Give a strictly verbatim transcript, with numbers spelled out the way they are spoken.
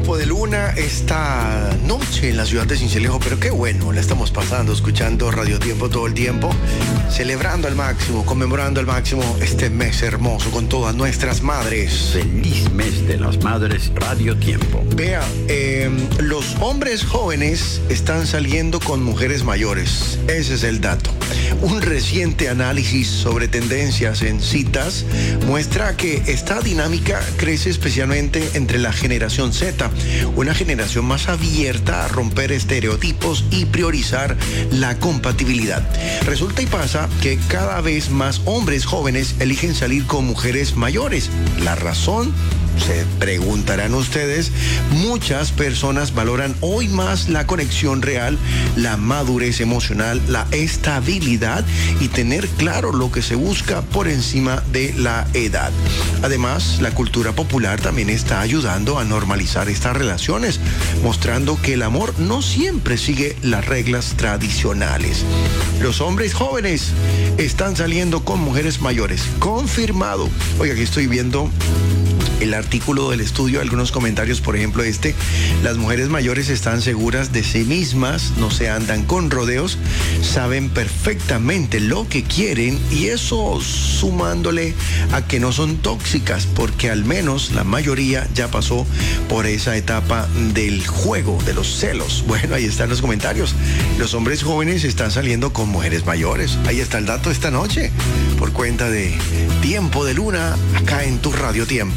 Tiempo de Luna esta noche en la ciudad de Sincelejo, pero qué bueno, la estamos pasando, escuchando Radio Tiempo todo el tiempo, celebrando al máximo, conmemorando al máximo este mes hermoso con todas nuestras madres. Feliz mes de las madres, Radio Tiempo. Vea, eh, los hombres jóvenes están saliendo con mujeres mayores, ese es el dato. Un reciente análisis sobre tendencias en citas muestra que esta dinámica crece especialmente entre la generación Z, una generación más abierta a romper estereotipos y priorizar la compatibilidad. Resulta y pasa que cada vez más hombres jóvenes eligen salir con mujeres mayores. ¿La razón? Se preguntarán ustedes. Muchas personas valoran hoy más la conexión real, la madurez emocional, la estabilidad y tener claro lo que se busca por encima de la edad. Además, la cultura popular también está ayudando a normalizar estas relaciones, mostrando que el amor no siempre sigue las reglas tradicionales. Los hombres jóvenes están saliendo con mujeres mayores. Confirmado. Oiga, aquí estoy viendo el artículo del estudio, algunos comentarios, por ejemplo este: las mujeres mayores están seguras de sí mismas, no se andan con rodeos, saben perfectamente lo que quieren, y eso sumándole a que no son tóxicas, porque al menos la mayoría ya pasó por esa etapa del juego, de los celos. Bueno, ahí están los comentarios. Los hombres jóvenes están saliendo con mujeres mayores. Ahí está el dato esta noche, por cuenta de Tiempo de Luna, acá en tu Radio Tiempo.